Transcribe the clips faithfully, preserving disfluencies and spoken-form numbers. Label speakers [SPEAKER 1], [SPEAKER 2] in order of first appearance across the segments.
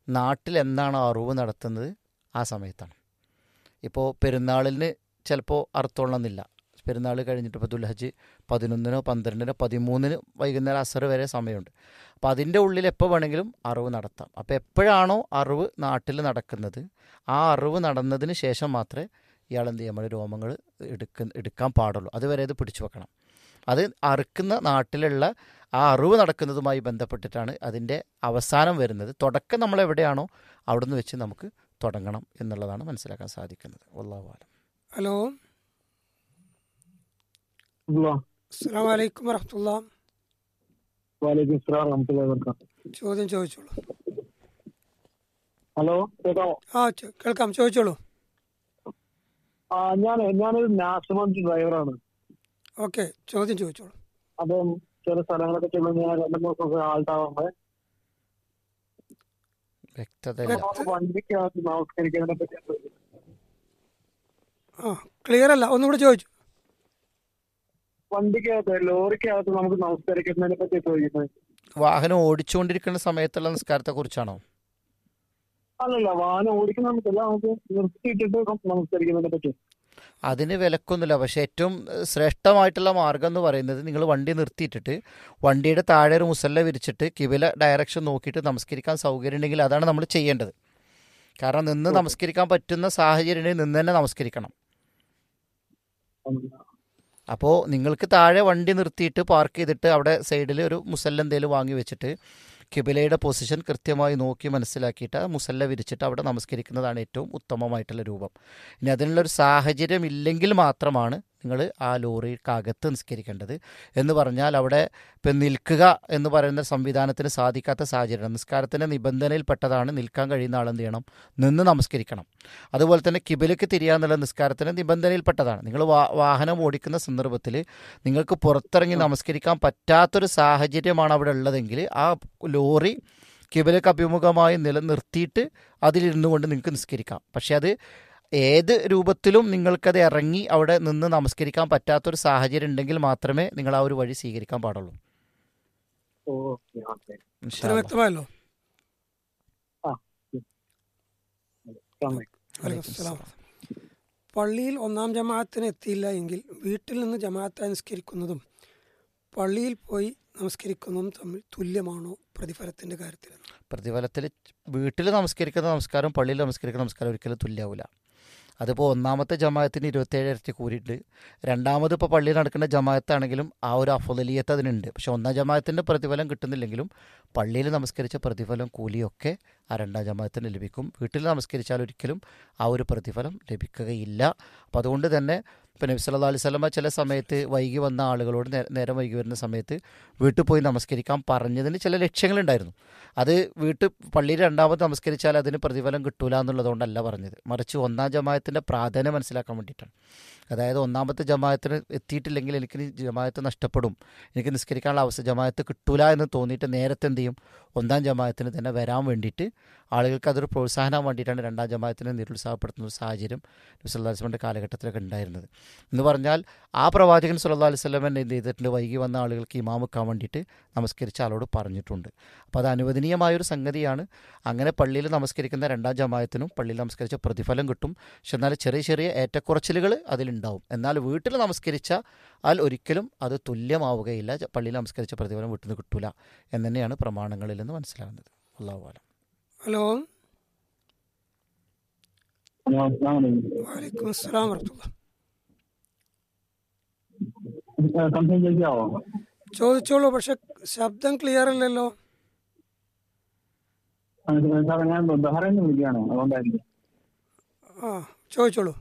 [SPEAKER 1] നാട്ടിൽ എന്നാണ് അറിവ് നടത്തുന്നത് ആ സമയത്താണ്. ഇപ്പോൾ പെരുന്നാളിന് ചിലപ്പോൾ അറുത്തോളണമെന്നില്ല. പെരുന്നാൾ കഴിഞ്ഞിട്ട് ഇപ്പോൾ ദുൽഹജ്ജ് പതിനൊന്നിനോ പന്ത്രണ്ടിനോ പതിമൂന്നിന് വൈകുന്നേരം അസർ വരെ സമയമുണ്ട്. അപ്പോൾ അതിൻ്റെ ഉള്ളിൽ എപ്പോൾ വേണമെങ്കിലും അറിവ് നടത്താം. അപ്പോൾ എപ്പോഴാണോ അറിവ് നാട്ടിൽ നടക്കുന്നത് ആ അറിവ് നടന്നതിന് ശേഷം മാത്രമേ ഇയാൾ എന്ത് ചെയ്യാൻ പാടുള്ളൂ, രോമങ്ങൾ എടുക്ക എടുക്കാൻ പാടുള്ളൂ. അതുവരെ ഇത് പിടിച്ചു വെക്കണം. അത് അറുക്കുന്ന നാട്ടിലുള്ള ആ അറിവ് നടക്കുന്നതുമായി ബന്ധപ്പെട്ടിട്ടാണ് അതിൻ്റെ അവസാനം വരുന്നത്. തുടക്കം നമ്മൾ എവിടെയാണോ അവിടെ നിന്ന് വെച്ച് നമുക്ക് തുടങ്ങണം എന്നുള്ളതാണ് മനസ്സിലാക്കാൻ സാധിക്കുന്നത്. വല്ലാഹു അലം.
[SPEAKER 2] ഹലോ, അസ്സലാമു അലൈക്കും വറഹ്മത്തുള്ളാഹി.
[SPEAKER 3] വലൈക്കും അസ്സലാം വറഹ്മത്തുള്ളാഹി വബറകാതുഹു.
[SPEAKER 2] ചോദ്യം ചോദിച്ചോളൂ.
[SPEAKER 3] ഹലോ, കേൾക്കാമോ?
[SPEAKER 2] ആ ചോ- കേൾക്കാം, ചോദിച്ചോളൂ.
[SPEAKER 3] ആ ഞാൻ ഞാനൊരു നാഷണൽ ഡ്രൈവറാണ്.
[SPEAKER 2] ഓക്കെ, ചോദ്യം ചോദിച്ചോളൂ.
[SPEAKER 3] അപ്പം ചില സ്ഥലങ്ങളൊക്കെ ചെല്ലുമ്പോൾ ഞാൻ രണ്ട് മൂന്ന് ദിവസം ആൾട്ടാവുമ്പോ
[SPEAKER 1] വ്യക്തതയില്ല.
[SPEAKER 3] വണ്ടിക്കകത്ത് നമസ്കരിക്കുന്നതിനെ പറ്റി
[SPEAKER 2] ആ ക്ലിയർ അല്ല, ഒന്നുകൂടെ ചോദിച്ചു.
[SPEAKER 3] വണ്ടിക്കകത്ത് ലോറിക്കകത്ത് നമുക്ക് നമസ്കരിക്കുന്നതിനെ പറ്റി ചോദിക്കുന്നത്.
[SPEAKER 1] വാഹനം ഓടിച്ചുകൊണ്ടിരിക്കുന്ന സമയത്തുള്ള നിസ്കാരത്തെ കുറിച്ചാണോ?
[SPEAKER 3] അല്ലല്ല, വാഹനം ഓടിക്കുന്ന നമുക്കല്ല, നമുക്ക് നിർത്തിയിട്ടിട്ട് നമസ്കരിക്കുന്നതിനെ പറ്റി.
[SPEAKER 1] അതിന് വിലക്കൊന്നുമില്ല. പക്ഷേ ഏറ്റവും ശ്രേഷ്ഠമായിട്ടുള്ള മാർഗം എന്ന് പറയുന്നത് നിങ്ങൾ വണ്ടി നിർത്തിയിട്ടിട്ട് വണ്ടിയുടെ താഴെ ഒരു മുസല്ല വിരിച്ചിട്ട് കിബില ഡയറക്ഷൻ നോക്കിയിട്ട് നമസ്കരിക്കാൻ സൗകര്യം ഉണ്ടെങ്കിൽ അതാണ് നമ്മൾ ചെയ്യേണ്ടത്. കാരണം നിന്ന് നമസ്കരിക്കാൻ പറ്റുന്ന സാഹചര്യം ഉണ്ടെങ്കിൽ നിന്ന് തന്നെ നമസ്കരിക്കണം. അപ്പോൾ നിങ്ങൾക്ക് താഴെ വണ്ടി നിർത്തിയിട്ട് പാർക്ക് ചെയ്തിട്ട് അവിടെ സൈഡിൽ ഒരു മുസല്ല എന്തെങ്കിലും വാങ്ങി വെച്ചിട്ട് കിബിലയുടെ പൊസിഷൻ കൃത്യമായി നോക്കി മനസ്സിലാക്കിയിട്ട് ആ മുസല്ല വിരിച്ചിട്ട് അവിടെ നമസ്കരിക്കുന്നതാണ് ഏറ്റവും ഉത്തമമായിട്ടുള്ള രൂപം. ഇനി അതിനുള്ളൊരു സാഹചര്യം ഇല്ലെങ്കിൽ മാത്രമാണ് നിങ്ങൾ ആ ലോറിക്കകത്ത് നിസ്കരിക്കേണ്ടത്. എന്ന് പറഞ്ഞാൽ അവിടെ ഇപ്പം നിൽക്കുക എന്ന് പറയുന്ന സംവിധാനത്തിന് സാധിക്കാത്ത സാഹചര്യം, നിസ്കാരത്തിൻ്റെ നിബന്ധനയിൽപ്പെട്ടതാണ് നിൽക്കാൻ കഴിയുന്ന ആൾ എന്ത് ചെയ്യണം, നിന്ന് നമസ്കരിക്കണം. അതുപോലെ തന്നെ കിബിലയ്ക്ക് തിരിയാന്നുള്ള നിസ്കാരത്തിൻ്റെ നിബന്ധനയിൽപ്പെട്ടതാണ്. നിങ്ങൾ വാ വാഹനം ഓടിക്കുന്ന സന്ദർഭത്തിൽ നിങ്ങൾക്ക് പുറത്തിറങ്ങി നമസ്കരിക്കാൻ പറ്റാത്തൊരു സാഹചര്യമാണ് അവിടെ ഉള്ളതെങ്കിൽ ആ ലോറി കിബിലയ്ക്ക് അഭിമുഖമായി നിലനിർത്തിയിട്ട് അതിലിരുന്നു കൊണ്ട് നിങ്ങൾക്ക് നിസ്കരിക്കാം. പക്ഷേ അത് ഏത് രൂപത്തിലും നിങ്ങൾക്കത് ഇറങ്ങി അവിടെ നിന്ന് നമസ്കരിക്കാൻ പറ്റാത്തൊരു സാഹചര്യം ഉണ്ടെങ്കിൽ മാത്രമേ നിങ്ങൾ ആ ഒരു വഴി സ്വീകരിക്കാൻ പാടുള്ളൂ. ഇൻഷാ അല്ലാഹ്.
[SPEAKER 2] വ്യക്തമായല്ലോ.
[SPEAKER 1] വലൈക്കും അസ്സലാം.
[SPEAKER 2] പള്ളിയിൽ ഒന്നാം ജമാഅത്തിന് എത്തിയില്ല എങ്കിൽ വീട്ടിൽ നിന്ന് ജമാഅത്തായി നിസ്കരിക്കുന്നതും പള്ളിയിൽ പോയി നമസ്കരിക്കുന്നതും തമ്മിൽ തുല്യമാണോ പ്രതിഫലത്തിന്റെ കാര്യത്തിൽ?
[SPEAKER 1] പ്രതിഫലത്തിൽ വീട്ടിൽ നമസ്കരിക്കുന്ന നമസ്കാരം പള്ളിയിൽ നമസ്കരിക്കുന്ന നമസ്കാരം ഒരിക്കലും തുല്യാവില്ല. അതിപ്പോൾ ഒന്നാമത്തെ ജമാഅത്തിന് ഇരുപത്തേഴ് ഇരട്ടി കൂടിയിട്ട് രണ്ടാമത് ഇപ്പോൾ പള്ളിയിൽ നടക്കുന്ന ജമാഅത്താണെങ്കിലും ആ ഒരു അഫ്ളലിയത്ത് അതിനുണ്ട്. പക്ഷെ ഒന്നാം ജമാഅത്തിൻ്റെ പ്രതിഫലം കിട്ടുന്നില്ലെങ്കിലും പള്ളിയിൽ നമസ്കരിച്ച പ്രതിഫലം കൂലിയൊക്കെ ആ രണ്ടാം ജമാഅത്തിന് ലഭിക്കും. വീട്ടിൽ നമസ്കരിച്ചാൽ ഒരിക്കലും ആ ഒരു പ്രതിഫലം ലഭിക്കുകയില്ല. അപ്പം അതുകൊണ്ട് തന്നെ ഇപ്പം നബി സല്ലല്ലാഹു അലൈഹി വസല്ലമ ചില സമയത്ത് വൈകി വന്ന ആളുകളോട് നേരം വൈകി വരുന്ന സമയത്ത് വീട്ടിൽ പോയി നമസ്കരിക്കാൻ പറഞ്ഞതിന് ചില ലക്ഷ്യങ്ങളുണ്ടായിരുന്നു. അത് വീട്ടിൽ പള്ളിയിൽ രണ്ടാമത് നമസ്കരിച്ചാൽ അതിന് പ്രതിഫലം കിട്ടൂല എന്നുള്ളതുകൊണ്ടല്ല പറഞ്ഞത്, മറിച്ച് ഒന്നാം ജമാഅത്തിൻ്റെ പ്രാധാന്യം മനസ്സിലാക്കാൻ വേണ്ടിയിട്ടാണ്. അതായത് ഒന്നാമത്തെ ജമാഅത്തിന് എത്തിയിട്ടില്ലെങ്കിൽ എനിക്ക് ജമാഅത്ത് നഷ്ടപ്പെടും, എനിക്ക് നിസ്കരിക്കാനുള്ള അവസ്ഥ ജമാഅത്ത് കിട്ടൂല എന്ന് തോന്നിയിട്ട് നേരത്തെ എന്ത് ചെയ്യും, ഒന്നാം ജമാഅത്തിന് തന്നെ വരാൻ വേണ്ടിയിട്ട് ആളുകൾക്ക് അതൊരു പ്രോത്സാഹനം വേണ്ടിയിട്ടാണ് രണ്ടാം ജമാഅത്തിനെ നിരുത്സാഹപ്പെടുത്തുന്ന ഒരു സാഹചര്യം നബി സല്ലല്ലാഹു അലൈഹി വസല്ലമയുടെ കാലഘട്ടത്തിലൊക്കെ ഉണ്ടായിരുന്നത്. എന്ന് പറഞ്ഞാൽ ആ പ്രവാചകൻ സല്ലല്ലാഹു അലൈഹി വസല്ലം എന്ത് ചെയ്തിട്ടുണ്ട്, വൈകി വന്ന ആളുകൾക്ക് ഇമാം വെക്കാൻ വേണ്ടിയിട്ട് നമസ്കരിച്ച ആളോട് പറഞ്ഞിട്ടുണ്ട്. അപ്പോൾ അത് അനുവദനീയമായൊരു സംഗതിയാണ്. അങ്ങനെ പള്ളിയിൽ നമസ്കരിക്കുന്ന രണ്ടാം ജമാഅത്തിനും പള്ളിയിൽ നമസ്കരിച്ച പ്രതിഫലം കിട്ടും. പക്ഷെ എന്നാൽ ചെറിയ ചെറിയ ഏറ്റക്കുറച്ചിലുകൾ അതിലുണ്ടാവും. എന്നാൽ വീട്ടിൽ നമസ്കരിച്ചാൽ ഒരിക്കലും അത് തുല്യമാവുകയില്ല, പള്ളിയിൽ നമസ്കരിച്ച പ്രതിഫലം വീട്ടിൽ നിന്ന് കിട്ടൂല എന്ന് തന്നെയാണ് പ്രമാണങ്ങളിൽ നിന്ന് മനസ്സിലാകുന്നത്. അല്ലാഹു അലം.
[SPEAKER 2] ഹലോ, വലൈക്കും അസ്സലാം വറഹ്മത്തുള്ളാഹി. ചോദിച്ചോളൂ, പക്ഷെ ശബ്ദം ക്ലിയർ അല്ലല്ലോ.
[SPEAKER 3] ഞാൻ ബഹ്റൈനിൽ നിന്ന് വിളിക്കുകയാണ്, അതുകൊണ്ടായിരിക്കും.
[SPEAKER 2] ആ ചോദിച്ചോളൂ.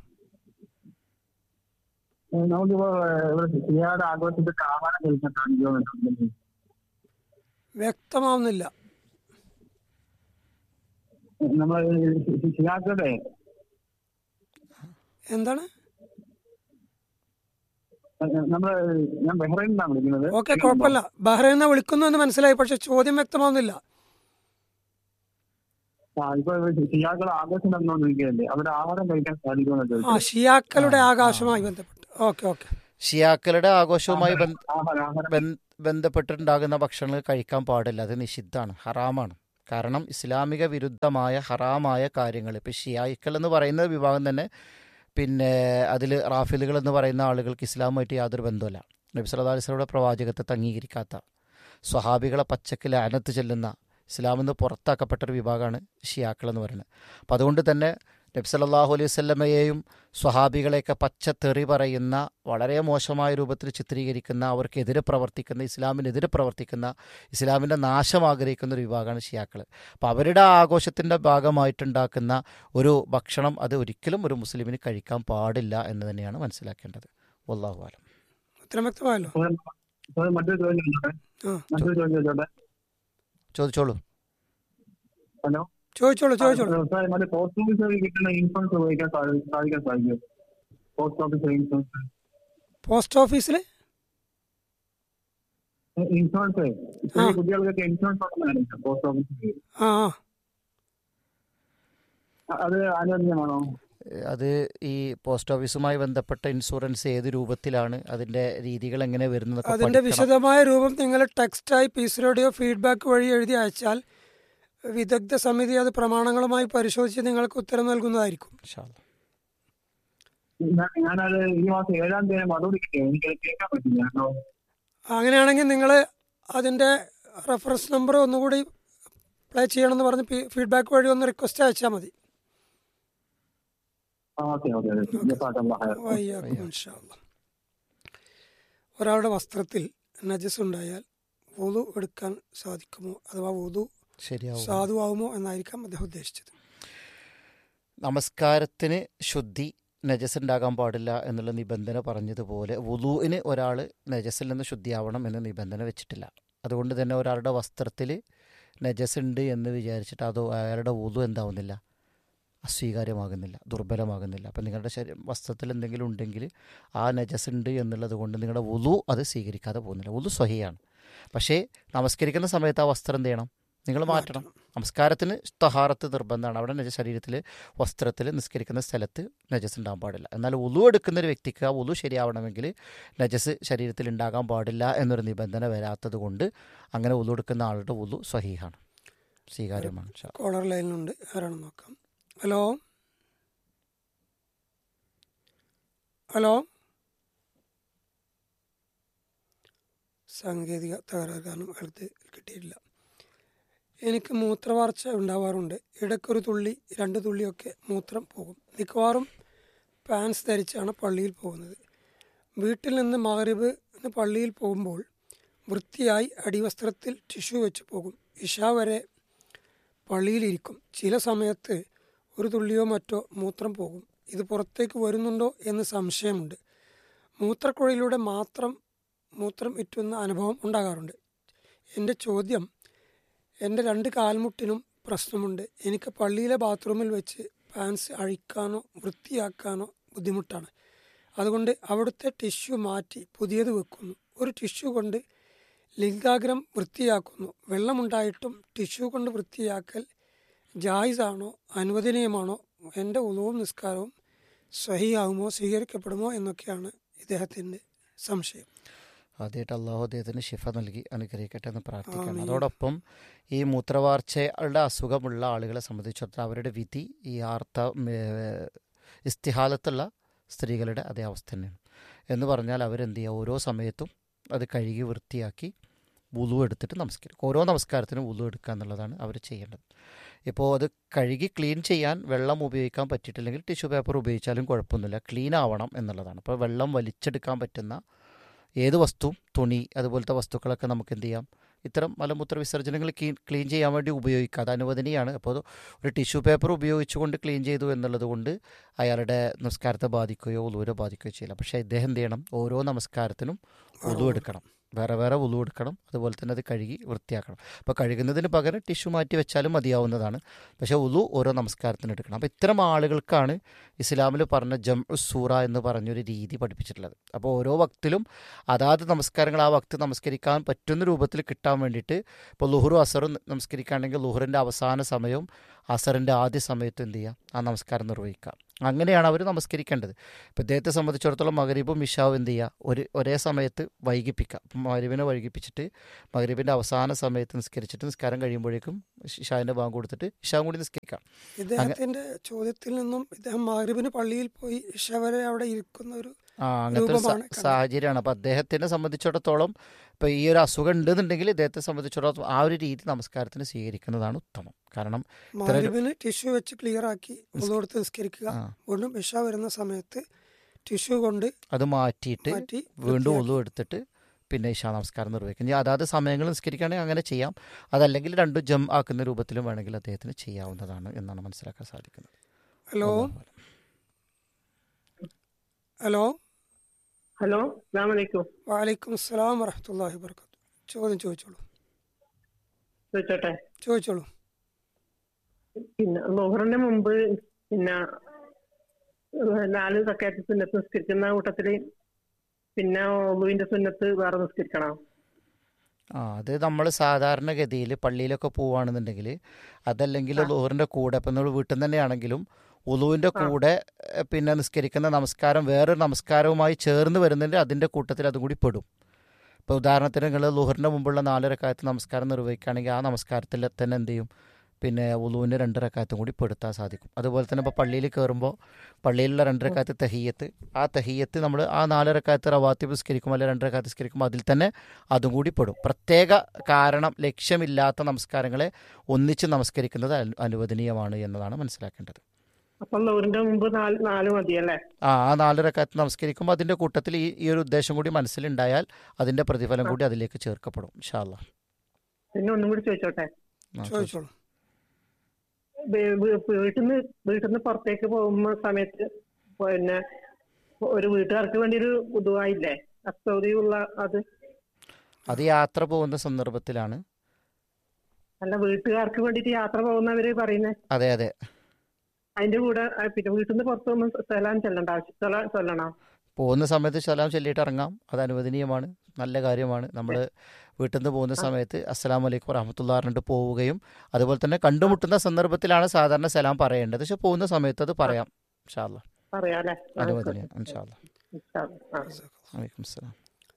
[SPEAKER 3] നമുക്കിപ്പോ ശിയാടെ ആഘോഷത്തിൽ കാവാലം കഴിക്കാൻ സാധിക്കുമോ?
[SPEAKER 2] വ്യക്തമാവുന്നില്ല.
[SPEAKER 3] നമ്മള് ശിയാക്കളുടെ
[SPEAKER 2] എന്താണ്?
[SPEAKER 3] നമ്മള് ഞാൻ ബഹ്റൈനിൽ നിന്നാണ് വിളിക്കുന്നത്.
[SPEAKER 2] ഓക്കെ, കുഴപ്പമില്ല. ബഹ്റൈനിൽ നിന്ന് വിളിക്കുന്നു എന്ന് മനസ്സിലായി, പക്ഷെ ചോദ്യം വ്യക്തമാവുന്നില്ല.
[SPEAKER 3] ആ ഇപ്പൊ ഷിയാക്കൾ ആഘോഷം നടന്നുകൊണ്ടിരിക്കുകയല്ലേ, അവിടെ ആഹാരം കഴിക്കാൻ സാധിക്കുമെന്ന്
[SPEAKER 2] ആ ഷിയാക്കളുടെ ആകാശവുമായി ബന്ധപ്പെട്ട്. ഓക്കെ ഓക്കെ
[SPEAKER 1] ഷിയാക്കളുടെ ആഘോഷവുമായി ബന്ധ
[SPEAKER 3] ആഹാരം ആഹാരം
[SPEAKER 1] ബന്ധപ്പെട്ടിട്ടുണ്ടാകുന്ന ഭക്ഷണങ്ങൾ കഴിക്കാൻ പാടില്ല, അത് നിഷിദ്ധാണ്, ഹറാമാണ്. കാരണം ഇസ്ലാമിക വിരുദ്ധമായ ഹറാമായ കാര്യങ്ങൾ ഇപ്പോൾ ഷിയായിക്കൾ എന്ന് പറയുന്ന വിഭാഗം തന്നെ പിന്നെ അതിൽ റാഫിലുകൾ എന്ന് പറയുന്ന ആളുകൾക്ക് ഇസ്ലാമുമായിട്ട് യാതൊരു ബന്ധമല്ല. നബി സല്ലല്ലാഹു അലൈഹി വസല്ലമയുടെ പ്രവാചകത്വത്തെ അംഗീകരിക്കാത്ത സ്വഹാബികളെ പച്ചക്ക് ലാനത്ത് ചെല്ലുന്ന ഇസ്ലാമിൽ നിന്ന് പുറത്താക്കപ്പെട്ടൊരു വിഭാഗമാണ് ഷിയാക്കൾ എന്ന് പറയുന്നത്. അപ്പോൾ അതുകൊണ്ട് തന്നെ നബി സല്ലല്ലാഹു അലൈഹി വസല്ലമയെയും സ്വഹാബികളെയൊക്കെ പച്ച തെറി പറയുന്ന വളരെ മോശമായ രൂപത്തിൽ ചിത്രീകരിക്കുന്ന അവർക്കെതിരെ പ്രവർത്തിക്കുന്ന ഇസ്ലാമിനെതിരെ പ്രവർത്തിക്കുന്ന ഇസ്ലാമിൻ്റെ നാശം ആഗ്രഹിക്കുന്ന ഒരു വിഭാഗമാണ് ഷിയാക്കൾ. അപ്പോൾ അവരുടെ ആഘോഷത്തിൻ്റെ ഭാഗമായിട്ടുണ്ടാക്കുന്ന ഒരു ഭക്ഷണം അത് ഒരിക്കലും ഒരു മുസ്ലിമിന് കഴിക്കാൻ പാടില്ല എന്ന് തന്നെയാണ് മനസ്സിലാക്കേണ്ടത്. വല്ലാഹു അലം.
[SPEAKER 2] ഉത്തരം വ്യക്തമായല്ലോ.
[SPEAKER 3] മറ്റൊരു ചോദ്യം ചോദിച്ചോട്ടെ? മറ്റൊരു ചോദ്യം ചോദിച്ചോട്ടെ?
[SPEAKER 1] ചോദിച്ചോളൂ.
[SPEAKER 3] ഹലോ,
[SPEAKER 2] ചോദിച്ചോളൂ ചോദിച്ചോളൂ.
[SPEAKER 3] സാർ, മറ്റേ പോസ്റ്റ് ഓഫീസ് വഴി കിട്ടുന്ന ഇൻഷുറൻസ് ഉപയോഗിക്കാൻ സാധി- സാധിക്കാൻ സാധിക്കും? പോസ്റ്റ് ഓഫീസ് ഇൻഷുറൻസ്
[SPEAKER 2] പോസ്റ്റ് ഓഫീസിൽ
[SPEAKER 3] ഇൻഷുറൻസ്
[SPEAKER 2] ആ.
[SPEAKER 3] കുട്ടികൾക്കൊക്കെ ഇൻഷുറൻസ് ഉണ്ടെന്നാണ് പോസ്റ്റ് ഓഫീസിൽ.
[SPEAKER 2] ആ ആ
[SPEAKER 3] അത് അനുവദനീയമാണോ?
[SPEAKER 1] അത് ഈ പോസ്റ്റ് ഓഫീസുമായി ബന്ധപ്പെട്ട ഇൻഷുറൻസ് ഏത് രൂപത്തിലാണ്, അതിൻ്റെ രീതികൾ എങ്ങനെ വരുന്നതൊക്കെ
[SPEAKER 2] അതിന്റെ
[SPEAKER 1] പഠിക്കണം.
[SPEAKER 2] വിശദമായ രൂപം നിങ്ങൾ ടെക്സ്റ്റായി പീസ് റേഡിയോ ഫീഡ്ബാക്ക് വഴി എഴുതി അയച്ചാൽ വിദഗ്ധ സമിതി അത് പ്രമാണങ്ങളുമായി പരിശോധിച്ച് നിങ്ങൾക്ക് ഉത്തരം നൽകുന്നതായിരിക്കും.
[SPEAKER 1] ഇൻഷാ അല്ലാ.
[SPEAKER 3] ഞാൻ- ഞാനത് ഈ മാസം ഏഴാം തീയതി മറുപടി കിട്ടിയോ? എനിക്കത് കേൾക്കാൻ പറ്റില്ല കേട്ടോ.
[SPEAKER 2] അങ്ങനെയാണെങ്കിൽ നിങ്ങൾ അതിന്റെ റെഫറൻസ് നമ്പർ ഒന്നുകൂടി പ്ലേ ചെയ്യണമെന്ന് പറഞ്ഞ് ഫീഡ്ബാക്ക് വഴി ഒന്ന് റിക്വസ്റ്റ് അയച്ചാൽ മതി.
[SPEAKER 3] ആ, ഓക്കെ ഓക്കെ ഓക്കെ. ജസാക്കല്ലാഹ് ഖൈർ.
[SPEAKER 2] വയ്യാക്കും ഇൻഷാ അല്ലാ. ഒരാളുടെ വസ്ത്രത്തിൽ നജസ് ഉണ്ടായാൽ വുളു എടുക്കാൻ സാധിക്കുമോ, അഥവാ വുളു
[SPEAKER 1] ശരിയാവും.
[SPEAKER 2] സാധുവാകുമോ എന്നായിരിക്കാം അദ്ദേഹം ഉദ്ദേശിച്ചത്.
[SPEAKER 1] നമസ്കാരത്തിന് ശുദ്ധി, നജസ് ഉണ്ടാകാൻ പാടില്ല എന്നുള്ള നിബന്ധന പറഞ്ഞതുപോലെ വുളൂഇന് ഒരാൾ നജസിൽ നിന്ന് ശുദ്ധിയാവണം എന്ന നിബന്ധന വെച്ചിട്ടില്ല. അതുകൊണ്ട് തന്നെ ഒരാളുടെ വസ്ത്രത്തിൽ നജസ് ഉണ്ട് എന്ന് വിചാരിച്ചിട്ട് അത് അയാളുടെ വുളു എന്താവുന്നില്ല, അസ്വീകാര്യമാകുന്നില്ല, ദുർബലമാകുന്നില്ല. അപ്പം നിങ്ങളുടെ ശരീര വസ്ത്രത്തിൽ എന്തെങ്കിലും ഉണ്ടെങ്കിൽ ആ നജസ് ഉണ്ട് എന്നുള്ളത് കൊണ്ട് നിങ്ങളുടെ വുളു അത് സ്വീകരിക്കാതെ പോകുന്നില്ല. വുളു സ്വഹിയാണ്. പക്ഷേ നമസ്കരിക്കുന്ന സമയത്ത് ആ വസ്ത്രം എന്ത് ചെയ്യണം, നിങ്ങൾ മാറ്റണം. നമസ്കാരത്തിന് തഹാറത്ത് നിർബന്ധമാണ്. അവിടെ നജസ് ശരീരത്തിൽ വസ്ത്രത്തിൽ നിസ്കരിക്കുന്ന സ്ഥലത്ത് നജസ് ഉണ്ടാകാൻ പാടില്ല. എന്നാൽ ഉളു എടുക്കുന്ന ഒരു വ്യക്തിക്ക് ആ ഉളു ശരിയാവണമെങ്കിൽ നജസ് ശരീരത്തിൽ ഉണ്ടാകാൻ പാടില്ല എന്നൊരു നിബന്ധന വരാത്തത് കൊണ്ട് അങ്ങനെ ഉളു എടുക്കുന്ന ആളുടെ ഉളു സ്വഹീഹാണ്, സ്വീകാര്യമാണ്. ഇൻഷാ അല്ലാ.
[SPEAKER 2] കോളർ ലൈനിലുണ്ട്, ആരാണെന്ന് നോക്കാം. ഹലോ ഹലോ സാങ്കേതിക തകരാറ് കാരണം അടുത്ത് കിട്ടിയിട്ടില്ല. എനിക്ക് മൂത്രവാർച്ച ഉണ്ടാവാറുണ്ട്. ഇടയ്ക്കൊരു തുള്ളി രണ്ട് തുള്ളിയൊക്കെ മൂത്രം പോകും. മിക്കവാറും പാൻസ് ധരിച്ചാണ് പള്ളിയിൽ പോകുന്നത്. വീട്ടിൽ നിന്ന് മഗ്‌രിബിന് പള്ളിയിൽ പോകുമ്പോൾ വൃത്തിയായി അടിവസ്ത്രത്തിൽ ടിഷ്യൂ വെച്ച് പോകും. ഇശാ വരെ പള്ളിയിലിരിക്കും. ചില സമയത്ത് ഒരു തുള്ളിയോ മറ്റോ മൂത്രം പോകും. ഇത് പുറത്തേക്ക് വരുന്നുണ്ടോ എന്ന് സംശയമുണ്ട്. മൂത്രക്കുഴയിലൂടെ മാത്രം മൂത്രം ഇറ്റുന്ന അനുഭവം ഉണ്ടാകാറുണ്ട്. എൻ്റെ ചോദ്യം, എൻ്റെ രണ്ട് കാൽമുട്ടിനും പ്രശ്നമുണ്ട്. എനിക്ക് പള്ളിയിലെ ബാത്റൂമിൽ വെച്ച് പാൻസ് അഴിക്കാനോ വൃത്തിയാക്കാനോ ബുദ്ധിമുട്ടാണ്. അതുകൊണ്ട് അവിടുത്തെ ടിഷ്യൂ മാറ്റി പുതിയത് വെക്കുന്നു. ഒരു ടിഷ്യൂ കൊണ്ട് ലിംഗാഗ്രം വൃത്തിയാക്കുന്നു. വെള്ളമുണ്ടായിട്ടും ടിഷ്യൂ കൊണ്ട് വൃത്തിയാക്കൽ ജായിസാണോ, അനുവദനീയമാണോ? എൻ്റെ ഉളവും നിസ്കാരവും സ്വഹിയാകുമോ, സ്വീകരിക്കപ്പെടുമോ എന്നൊക്കെയാണ് ഇദ്ദേഹത്തിൻ്റെ സംശയം.
[SPEAKER 1] ആദ്യമായിട്ട് അള്ളാഹു അദ്ദേഹത്തിന് ശിഫ നൽകി അനുഗ്രഹിക്കട്ടെ എന്ന് പ്രാർത്ഥിക്കണം.
[SPEAKER 2] ആമീൻ.
[SPEAKER 1] അതോടൊപ്പം ഈ മൂത്രവാർച്ചയുടെ അസുഖമുള്ള ആളുകളെ സംബന്ധിച്ചിടത്തോളം അവരുടെ വിധി ഈ ആർത്ത ഏഹ്, ഇസ്തിഹാലത്തുള്ള സ്ത്രീകളുടെ അതേ അവസ്ഥ തന്നെയാണ്. എന്ന് പറഞ്ഞാൽ അവരെന്ത് ചെയ്യുക, ഓരോ സമയത്തും അത് കഴുകി വൃത്തിയാക്കി വുളു എടുത്തിട്ട് നമസ്കരിക്കും. ഓരോ നമസ്കാരത്തിനും വുളു എടുക്കുക എന്നുള്ളതാണ് അവർ ചെയ്യേണ്ടത്. ഇപ്പോൾ അത് കഴുകി ക്ലീൻ ചെയ്യാൻ വെള്ളം ഉപയോഗിക്കാൻ പറ്റിയിട്ടില്ലെങ്കിൽ ടിഷ്യൂ പേപ്പർ ഉപയോഗിച്ചാലും കുഴപ്പമൊന്നുമില്ല, ക്ലീൻ ആവണം എന്നുള്ളതാണ്. അപ്പോൾ വെള്ളം വലിച്ചെടുക്കാൻ പറ്റുന്ന ഏത് വസ്തുവും, തുണി അതുപോലത്തെ വസ്തുക്കളൊക്കെ നമുക്ക് എന്ത് ചെയ്യാം, ഇത്തരം മലമൂത്ര വിസർജനങ്ങൾ ക്ലീൻ ക്ലീൻ ചെയ്യാൻ വേണ്ടി ഉപയോഗിക്കുക. അത് അനുവദനീയമാണ്. അപ്പോൾ ഒരു ടിഷ്യൂ പേപ്പർ ഉപയോഗിച്ചുകൊണ്ട് ക്ലീൻ ചെയ്തു എന്നുള്ളത് കൊണ്ട് അയാളുടെ നമസ്കാരത്തെ ബാധിക്കുകയോ ഉളുവിനെ ബാധിക്കുകയോ ചെയ്യില്ല. പക്ഷേ ഇദ്ദേഹം എന്ത് ചെയ്യണം, ഓരോ നമസ്കാരത്തിനും ഉളു എടുക്കണം, വേറെ വേറെ ഉളു എടുക്കണം. അതുപോലെ തന്നെ അത് കഴുകി വൃത്തിയാക്കണം. അപ്പോൾ കഴുകുന്നതിന് പകരം ടിഷ്യൂ മാറ്റി വെച്ചാലും മതിയാവുന്നതാണ്. പക്ഷേ ഉളു ഓരോ നമസ്കാരത്തിന് എടുക്കണം. അപ്പോൾ ഇത്തരം ആളുകൾക്കാണ് ഇസ്ലാമിൽ പറഞ്ഞ ജം സൂറ എന്ന് പറഞ്ഞൊരു രീതി പഠിപ്പിച്ചിട്ടുള്ളത്. അപ്പോൾ ഓരോ വക്തിലും അതാത് നമസ്കാരങ്ങൾ ആ വക്ത് നമസ്കരിക്കാൻ പറ്റുന്ന രൂപത്തിൽ കിട്ടാൻ വേണ്ടിയിട്ട് ഇപ്പോൾ ലുഹുറും അസറും നമസ്കരിക്കുകയാണെങ്കിൽ ലുഹറിൻ്റെ അവസാന സമയവും അസറിൻ്റെ ആദ്യ സമയത്തും എന്ത് ചെയ്യുക, ആ നമസ്കാരം നിർവഹിക്കുക. അങ്ങനെയാണ് അവർ നമസ്കരിക്കേണ്ടത്. ഇപ്പോൾ ഇദ്ദേഹത്തെ സംബന്ധിച്ചിടത്തോളം മഗ്‌രിബും ഇശാവും എന്ത് ചെയ്യുക, ഒരു ഒരേ സമയത്ത് വൈകിപ്പിക്കാം. അപ്പം മഗ്‌രിബിനെ വൈകിപ്പിച്ചിട്ട് മഗ്‌രിബിൻ്റെ അവസാന സമയത്ത് നിസ്കരിച്ചിട്ട് നിസ്കാരം കഴിയുമ്പോഴേക്കും ഇശാവിൻ്റെ ബാങ്ക് കൊടുത്തിട്ട് ഇശാവും കൂടി നിസ്കരിക്കാം.
[SPEAKER 2] ഇദ്ദേഹത്തിന്റെ ചോദ്യത്തിൽ നിന്നും ഇദ്ദേഹം മഗ്‌രിബിന് പള്ളിയിൽ പോയി ഇശ വരെ അവിടെ ഇരിക്കുന്ന ഒരു
[SPEAKER 1] ആ അങ്ങനത്തെ ഒരു
[SPEAKER 2] രൂപമാണ്
[SPEAKER 1] സ- സാഹചര്യമാണ്. അപ്പം അദ്ദേഹത്തിനെ സംബന്ധിച്ചിടത്തോളം ഇപ്പോൾ ഈ ഒരു അസുഖം ഉണ്ടെന്നുണ്ടെങ്കിൽ ഇദ്ദേഹത്തെ സംബന്ധിച്ചിടത്തോളം ആ ഒരു രീതി നമസ്കാരത്തിന് സ്വീകരിക്കുന്നതാണ് ഉത്തമം. കാരണം ഇത്തരം ഒരു-
[SPEAKER 2] മഗ്‌രിബിന് ടിഷ്യൂ വെച്ച് ക്ലിയർ ആക്കി ഒന്നുകൊടുത്ത് നിസ്കരിക്കുക.
[SPEAKER 1] ആ
[SPEAKER 2] വീണ്ടും ഇശ വരുന്ന സമയത്ത് ടിഷ്യൂ കൊണ്ട്
[SPEAKER 1] അത് മാറ്റിയിട്ട്
[SPEAKER 2] മാറ്റി
[SPEAKER 1] വീണ്ടും
[SPEAKER 2] വൃത്തിയാക്കി
[SPEAKER 1] ഒന്നു എടുത്തിട്ട് പിന്നെ ഇശാ നമസ്കാരം നിർവഹിക്കും. ഇനി അതാത് സമയങ്ങൾ നിസ്കരിക്കുകയാണെങ്കിൽ അങ്ങനെ ചെയ്യാം. അതല്ലെങ്കിൽ രണ്ടും ജം ആക്കുന്ന രൂപത്തിലും വേണമെങ്കിൽ അദ്ദേഹത്തിന് ചെയ്യാവുന്നതാണ് എന്നാണ് മനസ്സിലാക്കാൻ സാധിക്കുന്നത്.
[SPEAKER 2] ഹലോ
[SPEAKER 1] അല്ലാഹു അലം.
[SPEAKER 2] ഹലോ
[SPEAKER 4] ഹലോ അസ്സലാമു അലൈക്കും.
[SPEAKER 2] വലൈക്കും അസ്സലാം വറഹ്മത്തുള്ളാഹി വബറകാതുഹു. ചോദ്യം ചോദിച്ചോളൂ
[SPEAKER 4] ചോദിച്ചോട്ടെ.
[SPEAKER 2] ചോദിച്ചോളൂ
[SPEAKER 4] പിന്നെ ലോഹറിന്റെ മുമ്പ് പിന്നെ ഏഹ് നാല് സക്കാത്ത് സുന്നത്ത് നിസ്കരിക്കുന്ന കൂട്ടത്തില് പിന്നെ ഒളുവിന്റെ സുന്നത്ത് വേറെ നിസ്കരിക്കണം.
[SPEAKER 1] ആ അത് നമ്മൾ സാധാരണഗതിയിൽ പള്ളിയിലൊക്കെ പോവുകയാണെന്നുണ്ടെങ്കിൽ അതല്ലെങ്കിൽ ലോഹറിൻ്റെ കൂടെ ഇപ്പം നമ്മൾ വീട്ടിൽ നിന്ന് തന്നെയാണെങ്കിലും ഉളുവിൻ്റെ
[SPEAKER 4] ആ
[SPEAKER 1] കൂടെ എ, പിന്നെ നിസ്കരിക്കുന്ന നമസ്കാരം വേറൊരു നമസ്കാരവുമായി ചേർന്ന് വരുന്നുണ്ട്, അതിൻ്റെ കൂട്ടത്തിൽ അതും കൂടി പെടും. ഇപ്പോൾ ഉദാഹരണത്തിന് നിങ്ങൾ ലുഹറിൻ്റെ മുമ്പുള്ള നാല് റക്അത്ത് നമസ്കാരം നിർവഹിക്കുകയാണെങ്കിൽ ആ നമസ്കാരത്തിൽ തന്നെ എന്ത് ചെയ്യും, പിന്നെ ഉളുവിൻ്റെ രണ്ട് റക്അത്തും കൂടി പെടുത്താൻ സാധിക്കും. അതുപോലെ തന്നെ ഇപ്പോൾ പള്ളിയിൽ കയറുമ്പോൾ പള്ളിയിലുള്ള രണ്ട് റക്അത്ത് തഹിയ്യത്ത്, ആ തഹിയ്യത്ത് നമ്മൾ ആ നാല് റക്അത്ത് റവാത്തിബ് നിസ്കരിക്കും അല്ലെങ്കിൽ രണ്ട് റക്അത്ത് നിസ്കരിക്കുമ്പോൾ അതിൽ തന്നെ അതും കൂടി പെടും. പ്രത്യേക കാരണം ലക്ഷ്യമില്ലാത്ത നമസ്കാരങ്ങളെ ഒന്നിച്ച് നമസ്കരിക്കുന്നത് അനു- അനുവദനീയമാണ് എന്നതാണ് മനസ്സിലാക്കേണ്ടത്.
[SPEAKER 4] അപ്പൊ ലോഹറിന്റെ മുമ്പ് നാല് നാല് മതിയല്ലേ?
[SPEAKER 1] ആ ആ നാല് റക്അത്ത് നമസ്കരിക്കുമ്പോൾ അതിൻ്റെ കൂട്ടത്തിൽ ഈ ഈ ഒരു ഉദ്ദേശം കൂടി മനസ്സിലുണ്ടായാൽ അതിൻ്റെ പ്രതിഫലം
[SPEAKER 4] ആ
[SPEAKER 1] കൂടി അതിലേക്ക് ചേർക്കപ്പെടും ഇൻഷാ അല്ലാഹ്.
[SPEAKER 4] പിന്നെ ഒന്നും കൂടി ചോദിച്ചോട്ടെ.
[SPEAKER 1] ആ ചോദിച്ചു.
[SPEAKER 2] ചോദിച്ചോളൂ
[SPEAKER 4] വീ- വീ- വീട്ടിന്ന് വീട്ടിന്ന് പുറത്തേക്ക് പോകുന്ന സമയത്ത് പിന്നെ ഒരു വീട്ടുകാർക്ക് വേണ്ടി ഒരു ദുആയില്ലേ അസ്തൗദിയുള്ള അത്?
[SPEAKER 1] അത് യാത്ര പോകുന്ന സന്ദർഭത്തിലാണ്.
[SPEAKER 4] അല്ല, വീട്ടുകാർക്ക് വേണ്ടിട്ട് യാത്ര പോകുന്നവര് പറയുന്നേ
[SPEAKER 1] അതെ അതെ
[SPEAKER 4] അതിന്റെ കൂടെ ആ, പിന്നെ വീട്ടിൽ നിന്ന് പുറത്തൊന്നും സലാം ചെല്ലണ്ട ആവശ്യം സലാം ചൊല്ലണോ?
[SPEAKER 1] പോകുന്ന സമയത്ത് സലാം ചൊല്ലിയിട്ട് ഇറങ്ങാം, അത് അനുവദനീയമാണ്, നല്ല കാര്യമാണ്. നമ്മൾ വീട്ടിൽ നിന്ന് പോകുന്ന
[SPEAKER 4] ആ
[SPEAKER 1] സമയത്ത് അസ്സലാമു അലൈക്കും വറഹ്മത്തുള്ളാഹി പറഞ്ഞിട്ട് പോവുകയും അതുപോലെ തന്നെ കണ്ടുമുട്ടുന്ന സന്ദർഭത്തിലാണ് സാധാരണ സലാം പറയേണ്ടത്. പക്ഷെ പോകുന്ന സമയത്ത് അത്
[SPEAKER 4] ആ
[SPEAKER 1] പറയാം ഇൻഷാ അല്ലാഹ്,
[SPEAKER 4] പറയാല്ലേ? ആ
[SPEAKER 1] അനുവദനീയം ഇൻഷാ അല്ലാഹ്.
[SPEAKER 4] ഇൻഷാ അല്ലാ. ആ
[SPEAKER 2] ജസാക്കല്ലാഹ്.
[SPEAKER 1] വലൈക്കും സലാം.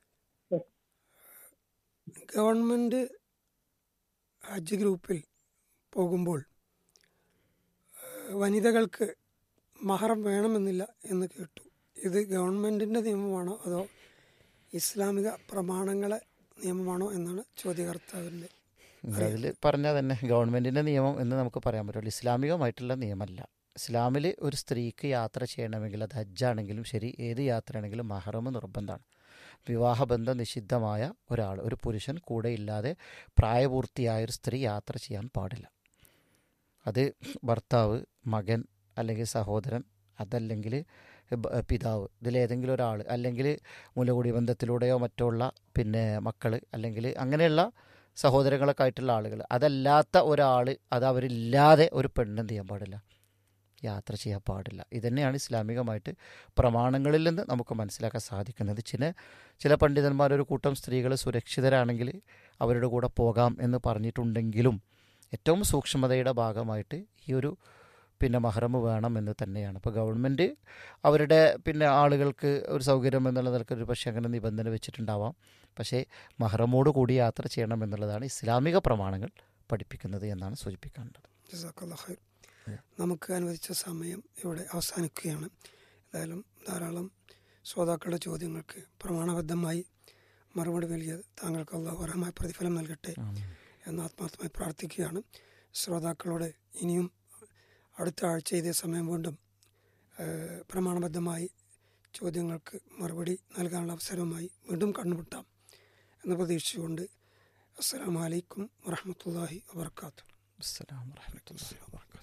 [SPEAKER 2] ഗവൺമെന്റ് ഹജ്ജ് ഗ്രൂപ്പിൽ പോകുമ്പോൾ ഏഹ്, വനിതകൾക്ക് മഹറം വേണമെന്നില്ല എന്ന് കേട്ടു. ഇത് ഗവൺമെന്റിന്റെ നിയമമാണോ അതോ ഇസ്ലാമിക പ്രമാണങ്ങളെ നിയമമാണോ എന്നാണ് ചോദ്യകർത്താവിൻ്റെ
[SPEAKER 1] അതിൽ
[SPEAKER 2] അറിയേണ്ടത്.
[SPEAKER 1] പറഞ്ഞാൽ തന്നെ ഗവൺമെൻറ്റിൻ്റെ നിയമം എന്ന് നമുക്ക് പറയാൻ പറ്റുള്ളൂ, ഇസ്ലാമികമായിട്ടുള്ള നിയമമല്ല. ഇസ്ലാമിൽ ഒരു സ്ത്രീക്ക് യാത്ര ചെയ്യണമെങ്കിൽ അത് ഹജ്ജാണെങ്കിലും ശരി ഏത് യാത്രയാണെങ്കിലും മഹറം നിർബന്ധമാണ്. വിവാഹബന്ധം നിഷിദ്ധമായ ഒരാൾ, ഒരു പുരുഷൻ കൂടെ ഇല്ലാതെ പ്രായപൂർത്തിയായ ഒരു സ്ത്രീ യാത്ര ചെയ്യാൻ പാടില്ല. അത് ഭർത്താവ്, മകൻ അല്ലെങ്കിൽ സഹോദരൻ, അതല്ലെങ്കിൽ ബ- പിതാവ്, ഇതിലേതെങ്കിലും ഒരാൾ, അല്ലെങ്കിൽ മുലകുടി ബന്ധത്തിലൂടെയോ മറ്റോ ഉള്ള പിന്നെ മക്കൾ, അല്ലെങ്കിൽ അങ്ങനെയുള്ള സഹോദരങ്ങളൊക്കെ ആയിട്ടുള്ള ആളുകൾ, അതല്ലാത്ത ഒരാൾ, അത് അവരില്ലാതെ ഒരു പെണ്ണ് എന്ത് ചെയ്യാൻ പാടില്ല, യാത്ര ചെയ്യാൻ പാടില്ല. ഇതന്നെയാണ് ഇസ്ലാമികമായിട്ട് പ്രമാണങ്ങളിൽ നിന്ന് നമുക്ക് മനസ്സിലാക്കാൻ സാധിക്കുന്നത്. ചില ചില പണ്ഡിതന്മാർ ഒരു കൂട്ടം സ്ത്രീകൾ സുരക്ഷിതരാണെങ്കിൽ അവരുടെ കൂടെ പോകാം എന്ന് പറഞ്ഞിട്ടുണ്ടെങ്കിലും ഏറ്റവും സൂക്ഷ്മതയുടെ ഭാഗമായിട്ട് ഈ ഒരു പിന്നെ മഹറം വേണം എന്ന് തന്നെയാണ്. ഇപ്പോൾ ഗവൺമെൻറ് അവരുടെ പിന്നെ ആളുകൾക്ക് ഒരു സൗകര്യം എന്നുള്ള നിലക്ക് ഒരു പക്ഷേ അങ്ങനെ നിബന്ധന വെച്ചിട്ടുണ്ടാവാം. പക്ഷേ മഹറമോട് കൂടി യാത്ര ചെയ്യണം എന്നുള്ളതാണ് ഇസ്ലാമിക പ്രമാണങ്ങൾ പഠിപ്പിക്കുന്നത് എന്നാണ് സൂചിപ്പിക്കേണ്ടത്.
[SPEAKER 2] ജസാക്കല്ലാഹ് ഖൈർ. നമുക്ക് അനുവദിച്ച സമയം ഇവിടെ അവസാനിക്കുകയാണ്. ഏതായാലും ധാരാളം ശ്രോതാക്കളുടെ ചോദ്യങ്ങൾക്ക് പ്രമാണബദ്ധമായി മറുപടി നൽകിയത് താങ്കൾക്ക് അല്ലാഹു അർഹമായ പ്രതിഫലം നൽകട്ടെ
[SPEAKER 1] ആമീൻ.
[SPEAKER 2] എന്ന് ആത്മാർത്ഥമായി പ്രാർത്ഥിക്കുകയാണ്. ശ്രോതാക്കളോട് ഇനിയും അടുത്ത ആഴ്ച ഇതേ സമയം വീണ്ടും ഏഹ്, പ്രമാണബദ്ധമായി ചോദ്യങ്ങൾക്ക് മറുപടി നൽകാനുള്ള അവസരവുമായി വീണ്ടും കണ്ടുമുട്ടാം എന്ന് പ്രതീക്ഷിച്ചുകൊണ്ട് അസ്സലാമു അലൈക്കും വറഹ്മത്തുള്ളാഹി വബറകാതുഹു.
[SPEAKER 1] അസ്സലാമു അലൈക്കും വറഹ്മത്തുള്ളാഹി വബറകാതുഹു.